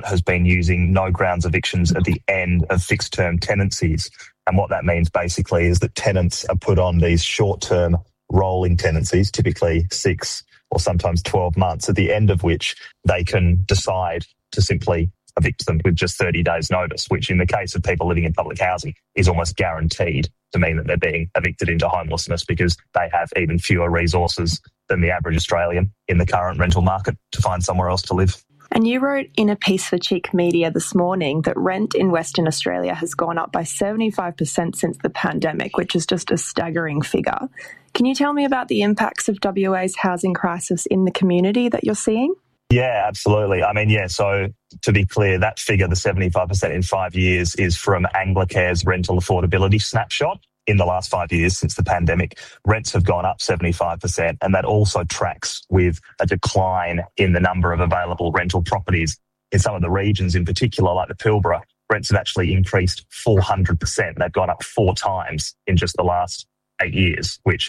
has been using no grounds evictions at the end of fixed-term tenancies. And what that means basically is that tenants are put on these short-term rolling tenancies, typically 6 or sometimes 12 months, at the end of which they can decide to simply evict them with just 30 days notice, which in the case of people living in public housing is almost guaranteed to mean that they're being evicted into homelessness because they have even fewer resources than the average Australian in the current rental market to find somewhere else to live. And you wrote in a piece for Cheek Media this morning that rent in Western Australia has gone up by 75% since the pandemic, which is just a staggering figure. Can you tell me about the impacts of WA's housing crisis in the community that you're seeing? Yeah, absolutely. So to be clear, that figure, the 75% in 5 years, is from Anglecare's rental affordability snapshot. In the last 5 years since the pandemic, rents have gone up 75%, and that also tracks with a decline in the number of available rental properties. In some of the regions in particular, like the Pilbara, rents have actually increased 400%. They've gone up 4 times in just the last 8 years, which,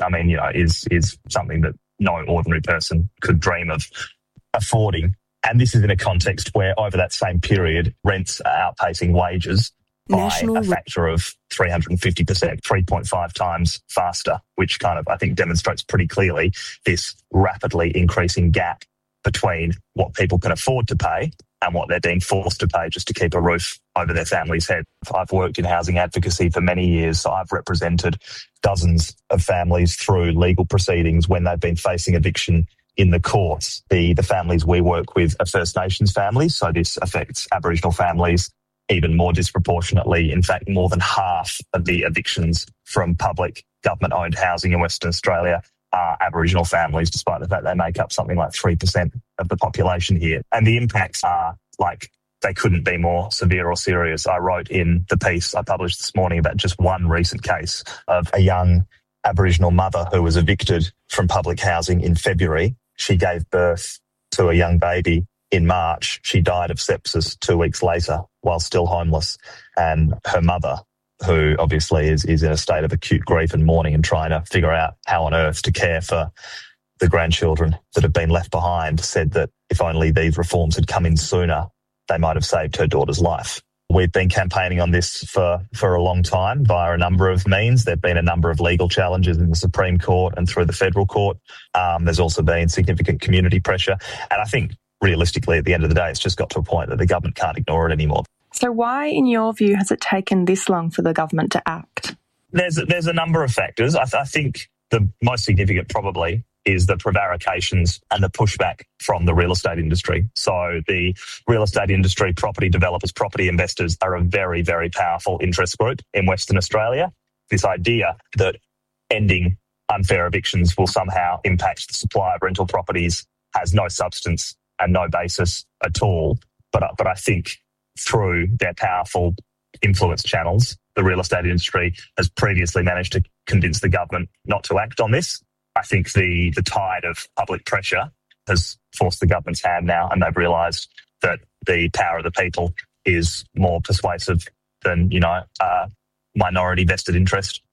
is something that no ordinary person could dream of affording. And this is in a context where over that same period, rents are outpacing wages by a factor of 350%, 3.5 times faster, which I think demonstrates pretty clearly this rapidly increasing gap between what people can afford to pay and what they're being forced to pay just to keep a roof over their family's head. I've worked in housing advocacy for many years, so I've represented dozens of families through legal proceedings when they've been facing eviction in the courts. The families we work with are First Nations families, so this affects Aboriginal families even more disproportionately. In fact, more than half of the evictions from public government-owned housing in Western Australia are Aboriginal families, despite the fact they make up something like 3% of the population here. And the impacts are they couldn't be more severe or serious. I wrote in the piece I published this morning about just one recent case of a young Aboriginal mother who was evicted from public housing in February. She gave birth to a young baby in March. She died of sepsis 2 weeks later while still homeless. And her mother, who obviously is in a state of acute grief and mourning and trying to figure out how on earth to care for the grandchildren that have been left behind, said that if only these reforms had come in sooner, they might have saved her daughter's life. We've been campaigning on this for a long time via a number of means. There have been a number of legal challenges in the Supreme Court and through the federal court. There's also been significant community pressure. And I think realistically, at the end of the day, it's just got to a point that the government can't ignore it anymore. So why, in your view, has it taken this long for the government to act? There's a number of factors. I think the most significant probably is the prevarications and the pushback from the real estate industry. So the real estate industry, property developers, property investors are a very, very powerful interest group in Western Australia. This idea that ending unfair evictions will somehow impact the supply of rental properties has no substance and no basis at all. But I think through their powerful influence channels, the real estate industry has previously managed to convince the government not to act on this. I think the tide of public pressure has forced the government's hand now, and they've realised that the power of the people is more persuasive than, minority vested interest.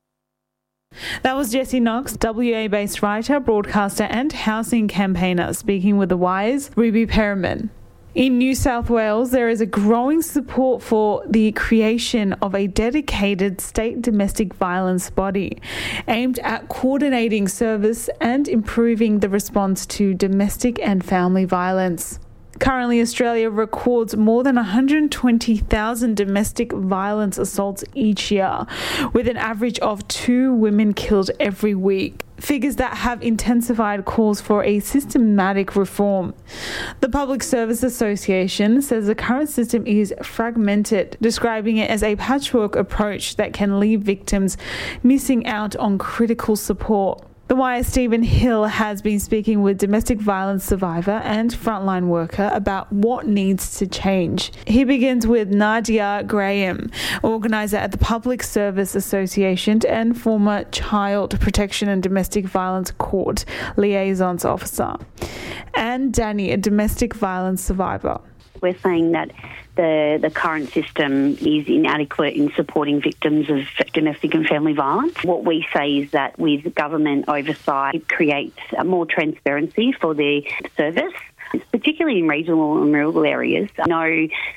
That was Jesse Knox, WA-based writer, broadcaster and housing campaigner, speaking with The Wire's Ruby Perriman. In New South Wales, there is a growing support for the creation of a dedicated state domestic violence body aimed at coordinating service and improving the response to domestic and family violence. Currently, Australia records more than 120,000 domestic violence assaults each year, with an average of 2 women killed every week. Figures that have intensified calls for a systematic reform. The Public Service Association says the current system is fragmented, describing it as a patchwork approach that can leave victims missing out on critical support. The Wire's Stephen Hill has been speaking with domestic violence survivor and frontline worker about what needs to change. He begins with Nadia Graham, organiser at the Public Service Association and former Child Protection and Domestic Violence Court Liaisons Officer, and Danny, a domestic violence survivor. We're saying that the current system is inadequate in supporting victims of domestic and family violence. What we say is that with government oversight, it creates more transparency for the service. particularly in regional and rural areas. I know